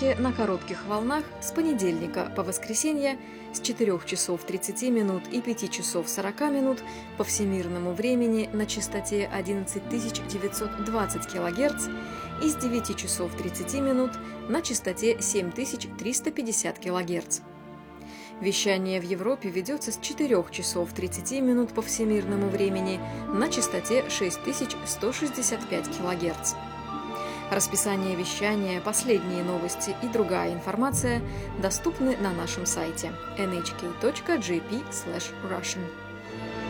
передачи на коротких волнах с понедельника по воскресенье с 4 часов 30 минут и 5 часов 40 минут по всемирному времени на частоте 11920 кГц и с 9 часов 30 минут на частоте 7350 кГц. Вещание в Европе ведется с 4 часов 30 минут по всемирному времени на частоте 6165 кГц. Расписание вещания, последние новости и другая информация доступны на нашем сайте nhk.jp/russian.